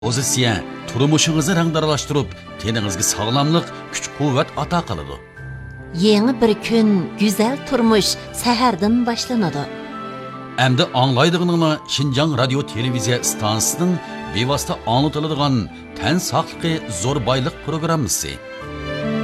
Pozitsiya turmushingizni rangdaralashtirib, teningizga sog'lomlik, kuch-quvvat ato qiladi. Yeni bir kun, güzel turmuş sahardan boshlanadi. Endi anglaydiganinglar Şinjan radio televiziya stansiyasining bevosita anlatiladigan tan saqligi zo'r boylik programmasi.